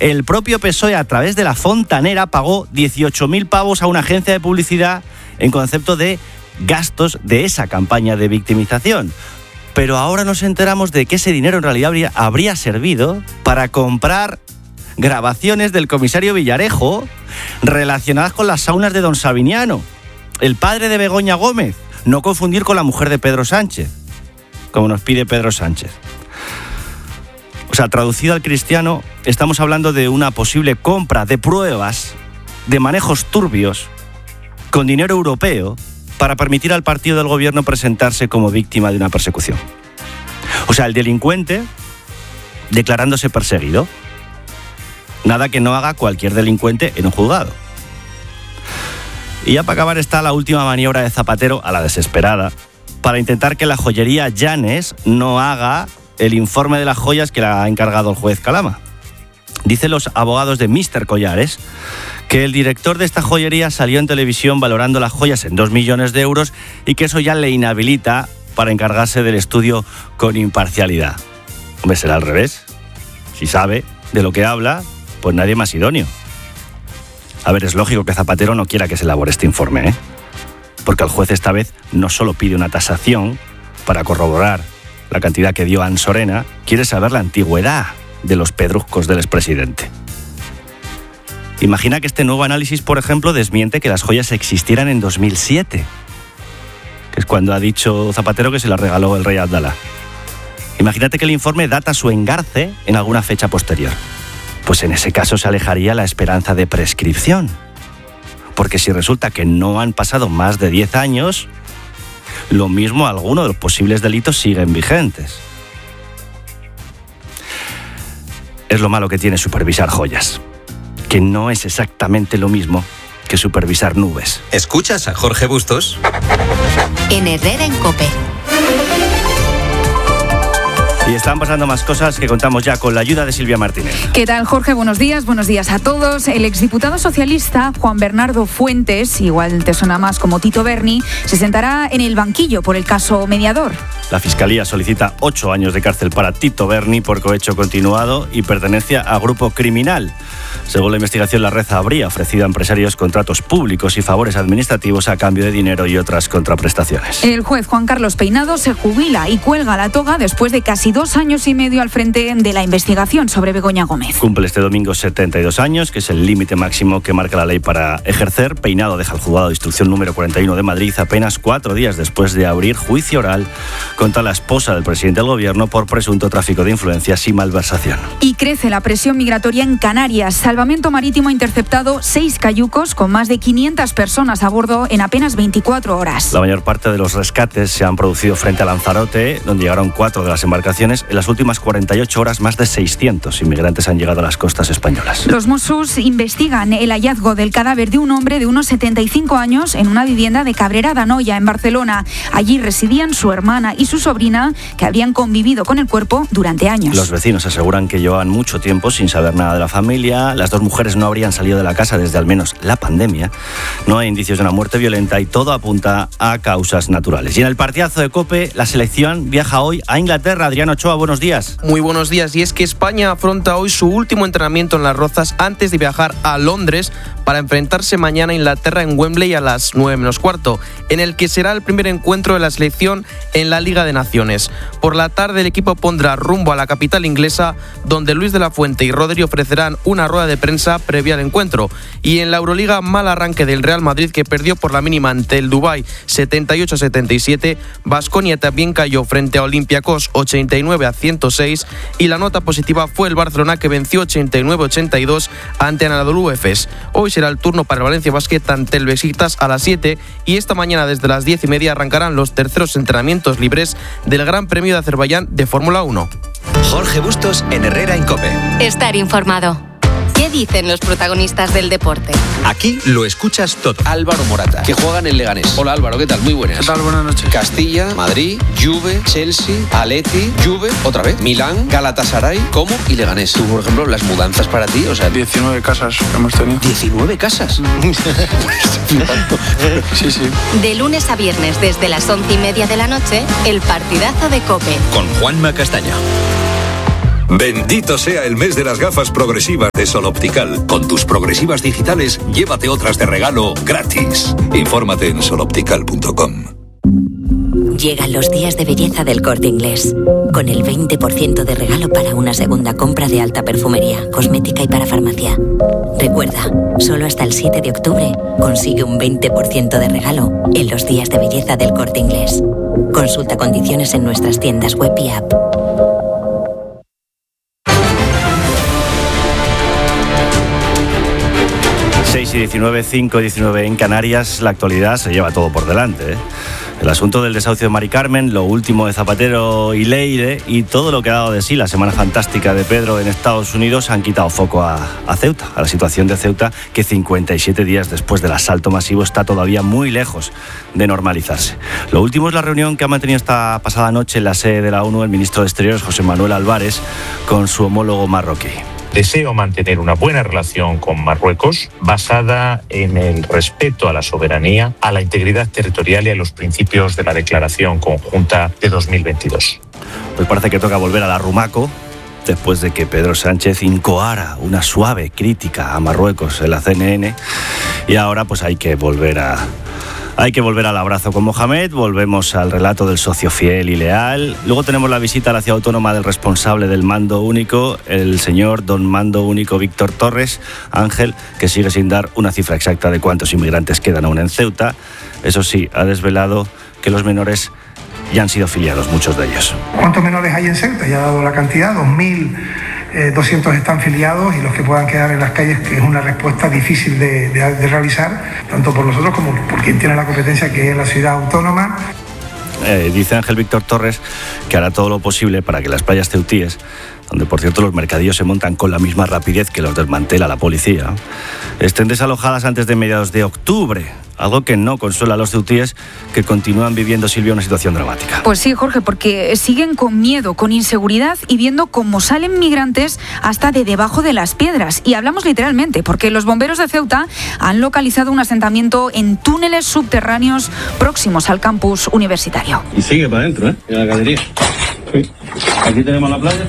el propio PSOE, a través de la Fontanera, pagó 18.000 pavos a una agencia de publicidad en concepto de gastos de esa campaña de victimización. Pero ahora nos enteramos de que ese dinero en realidad habría servido para comprar grabaciones del comisario Villarejo relacionadas con las saunas de don Sabiniano, el padre de Begoña Gómez, no confundir con la mujer de Pedro Sánchez, como nos pide Pedro Sánchez. O sea, traducido al cristiano, estamos hablando de una posible compra de pruebas de manejos turbios con dinero europeo para permitir al partido del gobierno presentarse como víctima de una persecución. O sea, el delincuente declarándose perseguido. Nada que no haga cualquier delincuente en un juzgado. Y ya para acabar está la última maniobra de Zapatero, a la desesperada, para intentar que la joyería Llanes no haga el informe de las joyas que le ha encargado el juez Calama. Dicen los abogados de Mr. Collares que el director de esta joyería salió en televisión valorando las joyas en 2 millones de euros y que eso ya le inhabilita para encargarse del estudio con imparcialidad. Hombre, será al revés. Si sabe de lo que habla, pues nadie más idóneo. A ver, es lógico que Zapatero no quiera que se elabore este informe, ¿eh? Porque el juez esta vez no solo pide una tasación para corroborar la cantidad que dio Ansorena, quiere saber la antigüedad de los pedruscos del expresidente. Imagina que este nuevo análisis, por ejemplo, desmiente que las joyas existieran en 2007, que es cuando ha dicho Zapatero que se las regaló el rey Abdalá. Imagínate que el informe data su engarce en alguna fecha posterior. Pues en ese caso se alejaría la esperanza de prescripción. Porque si resulta que no han pasado más de 10 años, lo mismo algunos de los posibles delitos siguen vigentes. Es lo malo que tiene supervisar joyas, que no es exactamente lo mismo que supervisar nubes. ¿Escuchas a Jorge Bustos? En Herrera en COPE. Y están pasando más cosas que contamos ya con la ayuda de Silvia Martínez. ¿Qué tal, Jorge? Buenos días a todos. El exdiputado socialista Juan Bernardo Fuentes, igual te suena más como Tito Berni, se sentará en el banquillo por el caso Mediador. La Fiscalía solicita 8 años de cárcel para Tito Berni por cohecho continuado y pertenencia a grupo criminal. Según la investigación, la red habría ofrecido a empresarios contratos públicos y favores administrativos a cambio de dinero y otras contraprestaciones. El juez Juan Carlos Peinado se jubila y cuelga la toga después de casi 2 años y medio al frente de la investigación sobre Begoña Gómez. Cumple este domingo 72 años, que es el límite máximo que marca la ley para ejercer. Peinado deja el juzgado de instrucción número 41 de Madrid apenas 4 días después de abrir juicio oral contra la esposa del presidente del gobierno por presunto tráfico de influencias y malversación. Y crece la presión migratoria en Canarias. Salvamento Marítimo ha interceptado 6 cayucos con más de 500 personas a bordo en apenas 24 horas. La mayor parte de los rescates se han producido frente a Lanzarote, donde llegaron 4 de las embarcaciones. En las últimas 48 horas, más de 600 inmigrantes han llegado a las costas españolas. Los Mossos investigan el hallazgo del cadáver de un hombre de unos 75 años en una vivienda de Cabrera d'Anoia, en Barcelona. Allí residían su hermana y su sobrina, que habrían convivido con el cuerpo durante años. Los vecinos aseguran que llevaban mucho tiempo sin saber nada de la familia. Las 2 mujeres no habrían salido de la casa desde al menos la pandemia. No hay indicios de una muerte violenta y todo apunta a causas naturales. Y en el partidazo de COPE, la selección viaja hoy a Inglaterra. Adrián Ochoa, buenos días. Muy buenos días. Y es que España afronta hoy su último entrenamiento en Las Rozas antes de viajar a Londres para enfrentarse mañana a Inglaterra en Wembley a las 9:15, en el que será el primer encuentro de la selección en la Liga de Naciones. Por la tarde el equipo pondrá rumbo a la capital inglesa, donde Luis de la Fuente y Rodri ofrecerán una rueda de prensa previa al encuentro. Y en la Euroliga, mal arranque del Real Madrid, que perdió por la mínima ante el Dubái 78-77. Baskonia también cayó frente a Olympiacos 89-106 y la nota positiva fue el Barcelona, que venció 89-82 ante Anadolu Efes. Hoy será el turno para el Valencia Basket ante el Besiktas a las 7 y esta mañana desde las 10:30 arrancarán los terceros entrenamientos libres del Gran Premio de Azerbaiyán de Fórmula 1. Jorge Bustos en Herrera en COPE. Estar informado. ¿Qué dicen los protagonistas del deporte? Aquí lo escuchas todo. Álvaro Morata, que juega en el Leganés. Hola Álvaro, ¿qué tal? Muy buenas. ¿Qué tal? Buenas noches. Castilla, Madrid, Juve, Chelsea, Atleti, Juve, otra vez, Milán, Galatasaray, Como y Leganés. Tú, por ejemplo, las mudanzas para ti, o sea... 19 casas hemos tenido. ¿19 casas? Sí. De lunes a viernes desde las 11:30 de la noche, el partidazo de COPE. Con Juanma Castaño. Bendito sea el mes de las gafas progresivas de Sol Optical. Con tus progresivas digitales, llévate otras de regalo gratis. Infórmate en soloptical.com. Llegan los días de belleza del Corte Inglés, con el 20% de regalo para una segunda compra de alta perfumería, cosmética y para farmacia. Recuerda, solo hasta el 7 de octubre consigue un 20% de regalo en los días de belleza del Corte Inglés. Consulta condiciones en nuestras tiendas web y app. Y 19, 5 y 19 en Canarias, la actualidad se lleva todo por delante, ¿eh? El asunto del desahucio de Mari Carmen, lo último de Zapatero y Leire y todo lo que ha dado de sí la semana fantástica de Pedro en Estados Unidos han quitado foco a Ceuta, a la situación de Ceuta, que 57 días después del asalto masivo está todavía muy lejos de normalizarse. Lo último es la reunión que ha mantenido esta pasada noche en la sede de la ONU el ministro de Exteriores, José Manuel Álvarez, con su homólogo marroquí. Deseo mantener una buena relación con Marruecos basada en el respeto a la soberanía, a la integridad territorial y a los principios de la Declaración Conjunta de 2022. Pues parece que toca volver a la Rumaco, después de que Pedro Sánchez incoara una suave crítica a Marruecos en la CNN, y ahora pues hay que volver al abrazo con Mohamed, volvemos al relato del socio fiel y leal. Luego tenemos la visita a la ciudad autónoma del responsable del mando único, el señor don mando único Víctor Torres, Ángel, que sigue sin dar una cifra exacta de cuántos inmigrantes quedan aún en Ceuta. Eso sí, ha desvelado que los menores ya han sido filiados, muchos de ellos. ¿Cuántos menores hay en Ceuta? Ya ha dado la cantidad, 2.200 están filiados, y los que puedan quedar en las calles, que es una respuesta difícil de realizar, tanto por nosotros como por quien tiene la competencia, que es la ciudad autónoma. Dice Ángel Víctor Torres que hará todo lo posible para que las playas ceutíes, donde por cierto los mercadillos se montan con la misma rapidez que los desmantela la policía, estén desalojadas antes de mediados de octubre. Algo que no consuela a los ceutíes, que continúan viviendo, Silvia, una situación dramática. Pues sí, Jorge, porque siguen con miedo, con inseguridad y viendo cómo salen migrantes hasta de debajo de las piedras. Y hablamos literalmente, porque los bomberos de Ceuta han localizado un asentamiento en túneles subterráneos próximos al campus universitario. Y sigue para adentro, en la galería. Sí. Aquí tenemos la playa.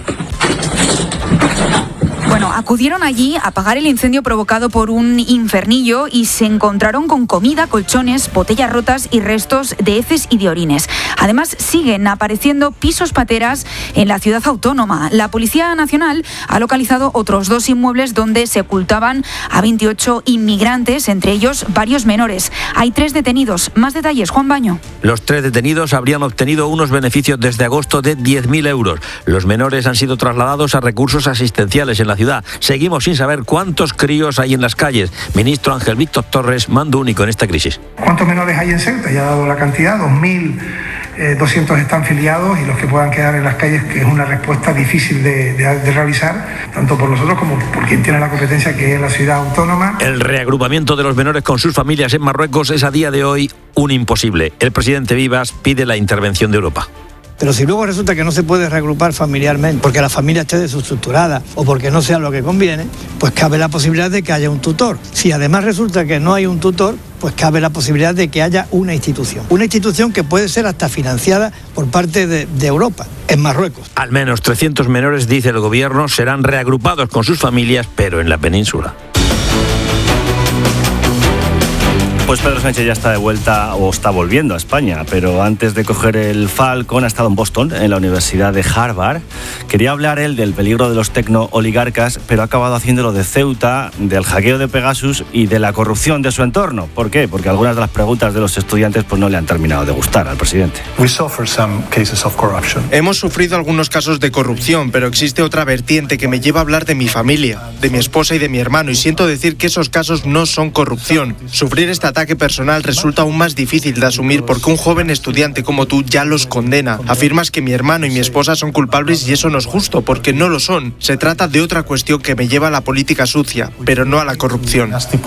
Bueno, acudieron allí a apagar el incendio provocado por un infernillo y se encontraron con comida, colchones, botellas rotas y restos de heces y de orines. Además, siguen apareciendo pisos pateras en la ciudad autónoma. La Policía Nacional ha localizado otros 2 inmuebles donde se ocultaban a 28 inmigrantes, entre ellos varios menores. Hay 3 detenidos. Más detalles, Juan Baño. Los 3 detenidos habrían obtenido unos beneficios desde agosto de 10.000 euros. Los menores han sido trasladados a recursos asistenciales en la ciudad. Seguimos sin saber cuántos críos hay en las calles. Ministro Ángel Víctor Torres, mando único en esta crisis. ¿Cuántos menores hay en Ceuta? Ya ha dado la cantidad, 2.200 están filiados, y los que puedan quedar en las calles, que es una respuesta difícil de realizar, tanto por nosotros como por quien tiene la competencia, que es la ciudad autónoma. El reagrupamiento de los menores con sus familias en Marruecos es a día de hoy un imposible. El presidente Vivas pide la intervención de Europa. Pero si luego resulta que no se puede reagrupar familiarmente porque la familia esté desestructurada o porque no sea lo que conviene, pues cabe la posibilidad de que haya un tutor. Si además resulta que no hay un tutor, pues cabe la posibilidad de que haya una institución que puede ser hasta financiada por parte de Europa, en Marruecos. Al menos 300 menores, dice el gobierno, serán reagrupados con sus familias, pero en la península. Pues Pedro Sánchez ya está de vuelta, o está volviendo a España, pero antes de coger el Falcon ha estado en Boston, en la Universidad de Harvard. Quería hablar él del peligro de los tecno-oligarcas, pero ha acabado haciéndolo de Ceuta, del hackeo de Pegasus y de la corrupción de su entorno. ¿Por qué? Porque algunas de las preguntas de los estudiantes pues no le han terminado de gustar al presidente. Hemos sufrido algunos casos de corrupción, pero existe otra vertiente que me lleva a hablar de mi familia, de mi esposa y de mi hermano, y siento decir que esos casos no son corrupción. Sufrir este ataque personal resulta aún más difícil de asumir porque un joven estudiante como tú ya los condena. Afirmas que mi hermano y mi esposa son culpables y eso no es justo, porque no lo son. Se trata de otra cuestión que me lleva a la política sucia, pero no a la corrupción.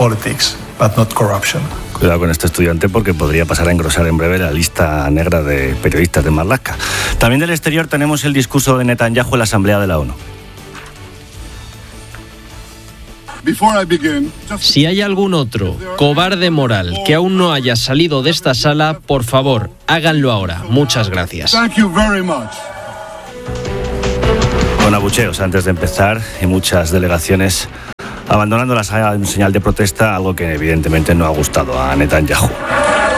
Cuidado con este estudiante porque podría pasar a engrosar en breve la lista negra de periodistas de Marlaska. También del exterior tenemos el discurso de Netanyahu en la Asamblea de la ONU. Si hay algún otro cobarde moral que aún no haya salido de esta sala, por favor, háganlo ahora. Muchas gracias. con abucheos antes de empezar y muchas delegaciones abandonando la sala en señal de protesta, algo que evidentemente no ha gustado a Netanyahu.